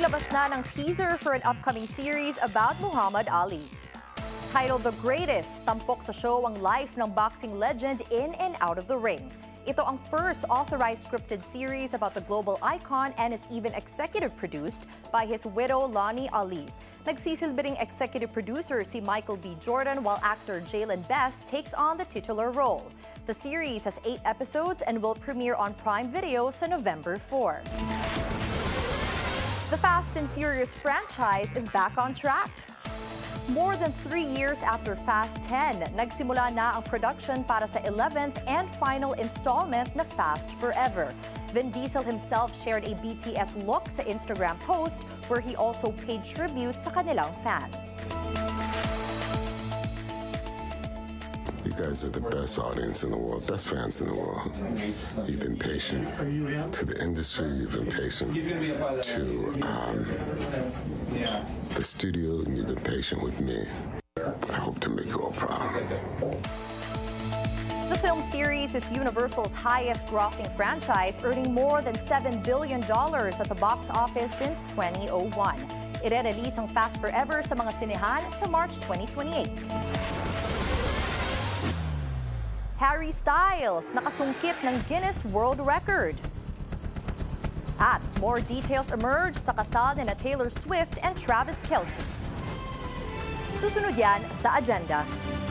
Naglabas na ng teaser for an upcoming series about Muhammad Ali. Titled The Greatest, tampok sa show ang life ng boxing legend in and out of the ring. Ito ang first authorized scripted series about the global icon and is even executive produced by his widow Lonnie Ali. Nagsisilbing executive producer si Michael B. Jordan while actor Jalen Best takes on the titular role. The series has 8 episodes and will premiere on Prime Video sa November 4. The Fast and Furious franchise is back on track. More than 3 years after Fast 10, nagsimula na ang production para sa 11th and final installment na Fast Forever. Vin Diesel himself shared a BTS look sa Instagram post where he also paid tribute sa kanilang fans. You guys are the best audience in the world, best fans in the world. You've been patient to the industry, you've been patient to the studio, and you've been patient with me. I hope to make you all proud. The film series is Universal's highest-grossing franchise, earning more than $7 billion at the box office since 2001. Ire-release ang Fast Forever sa mga sinehan sa March 2028. Harry Styles nakasungkit ng Guinness World Record. At more details emerge sa kasal ni Taylor Swift and Travis Kelce. Susunod yan sa agenda.